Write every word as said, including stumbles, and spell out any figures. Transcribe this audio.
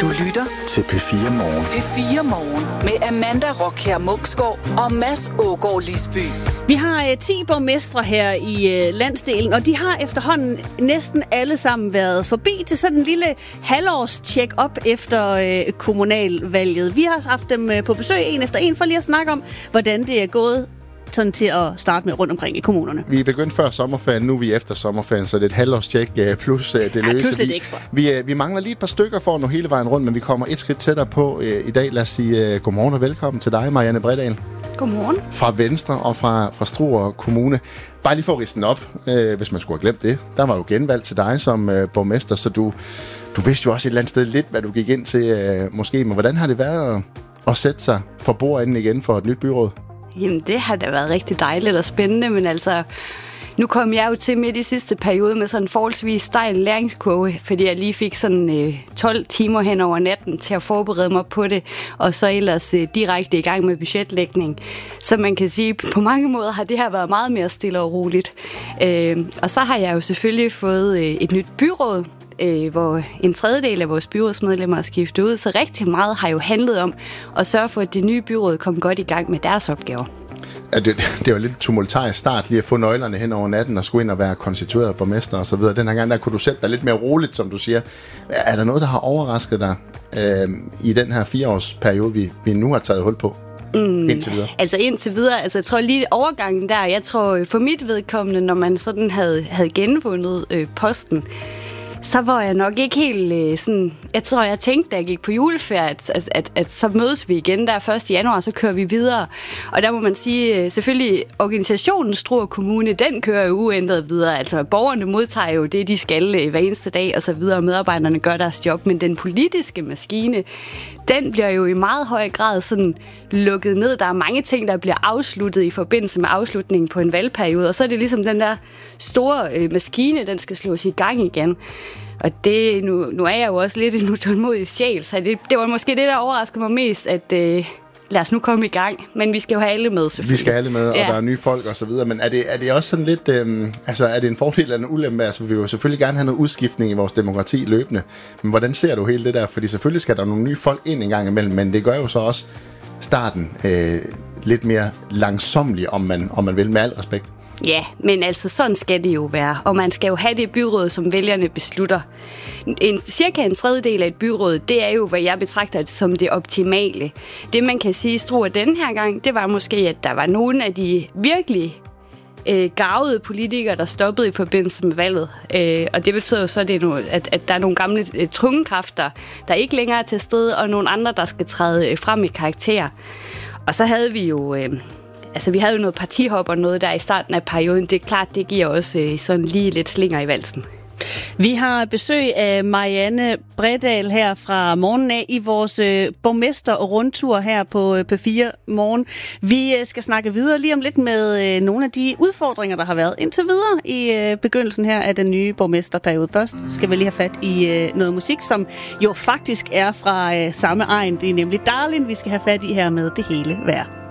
Du lytter til P fire Morgen. P fire Morgen med Amanda Rockher Munksgaard og Mads Aagaard Lisby. Vi har uh, ti borgmestre her i uh, landsdelen, og de har efterhånden næsten alle sammen været forbi til sådan en lille halvårs check-up efter uh, kommunalvalget. Vi har haft dem uh, på besøg en efter en for lige at snakke om, hvordan det er gået sådan til at starte med rundt omkring i kommunerne. Vi er begyndt før sommerferien, nu er vi efter sommerferien, så det er et halvårstjek plus det løse. Ja, plus lidt ekstra. Vi, vi, vi mangler lige et par stykker for at nå hele vejen rundt, men vi kommer et skridt tættere på uh, i dag. Lad os sige uh, godmorgen og velkommen til dig, Marianne Bredahl. Godmorgen. Fra Venstre og fra, fra Struer Kommune. Bare lige for at riste den op, uh, hvis man skulle have glemt det. Der var jo genvalg til dig som uh, borgmester, så du, du vidste jo også et eller andet sted lidt, hvad du gik ind til uh, måske. Men hvordan har det været at, at sætte sig for bordenden igen for et nyt byråd? Jamen, det har da været rigtig dejligt og spændende, men altså, nu kom jeg jo til midt i sidste periode med sådan en forholdsvis stejl læringskurve, fordi jeg lige fik sådan øh, tolv timer hen over natten til at forberede mig på det, og så ellers øh, direkte i gang med budgetlægning. Så man kan sige, på mange måder har det her været meget mere stille og roligt. Øh, og så har jeg jo selvfølgelig fået øh, et nyt byråd, Øh, hvor en tredjedel af vores byrådsmedlemmer er skiftet ud, så rigtig meget har jo handlet om at sørge for, at det nye byråd kom godt i gang med deres opgaver. Ja, det, det var lidt tumultarisk start lige at få nøglerne hen over natten og skulle ind og være konstitueret borgmester og så videre. Den her gang der kunne du sætte dig lidt mere roligt, som du siger. Er der noget, der har overrasket dig øh, i den her fireårsperiode, vi, vi nu har taget hul på? Mm, indtil videre? Altså indtil videre, altså jeg tror lige overgangen der, jeg tror for mit vedkommende, når man sådan havde, havde genvundet øh, posten, så var jeg nok ikke helt øh, sådan... Jeg tror, jeg tænkte, da jeg gik på juleferie, at, at, at, at så mødes vi igen der første januar, så kører vi videre. Og der må man sige, selvfølgelig, organisationen Struer Kommune, den kører jo uændret videre. Altså, borgerne modtager jo det, de skal øh, hver eneste dag, og så videre, og medarbejderne gør deres job. Men den politiske maskine, den bliver jo i meget høj grad sådan lukket ned. Der er mange ting, der bliver afsluttet i forbindelse med afslutningen på en valgperiode, og så er det ligesom den der store øh, maskine, den skal slås i gang igen. Og det, nu, nu er jeg jo også lidt en utålmodig sjæl, så det, det var måske det, der overraskede mig mest, at øh, lad os nu komme i gang. Men vi skal jo have alle med, selvfølgelig. Vi skal have alle med, og ja. Der er nye folk og så videre. Men er det, er det også sådan lidt, øh, altså er det en fordel eller en ulempe? Altså vi vil jo selvfølgelig gerne have noget udskiftning i vores demokrati løbende. Men hvordan ser du hele det der? Fordi selvfølgelig skal der nogle nye folk ind en gang imellem, men det gør jo så også starten øh, lidt mere langsomlig, om man, om man vil, med al respekt. Ja, men altså sådan skal det jo være, og man skal jo have det byråd, som vælgerne beslutter. En, cirka en tredjedel af et byråd, det er jo, hvad jeg betragter som det optimale. Det man kan sige i Struer denne her gang, det var måske, at der var nogle af de virkelig øh, garvede politikere, der stoppede i forbindelse med valget. Øh, og det betyder jo så, det nu, at, at der er nogle gamle øh, tunge kræfter, der ikke længere er til stede, og nogle andre, der skal træde øh, frem i karakter. Og så havde vi jo... Øh, Altså, vi havde jo noget partihop og noget der i starten af perioden. Det er klart, det giver også øh, sådan lige lidt slinger i valsen. Vi har besøg af Marianne Bredahl her fra morgenen af i vores øh, borgmester-rundtur her på øh, P fire Morgen. Vi øh, skal snakke videre lige om lidt med øh, nogle af de udfordringer, der har været indtil videre i øh, begyndelsen her af den nye borgmesterperiode. Først skal vi lige have fat i øh, noget musik, som jo faktisk er fra øh, samme egen. Det er nemlig Darlin, vi skal have fat i her med Det hele værd.